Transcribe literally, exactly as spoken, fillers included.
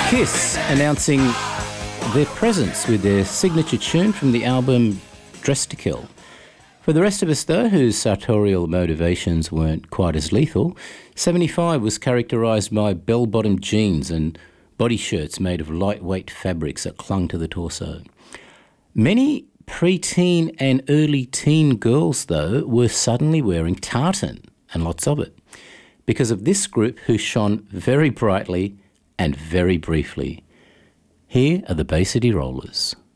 Kiss announcing their presence with their signature tune from the album Dress to Kill. For the rest of us, though, whose sartorial motivations weren't quite as lethal, seventy-five was characterised by bell-bottom jeans and body shirts made of lightweight fabrics that clung to the torso. Many pre-teen and early teen girls, though, were suddenly wearing tartan, and lots of it, because of this group who shone very brightly and very briefly. Here are the Bay City Rollers.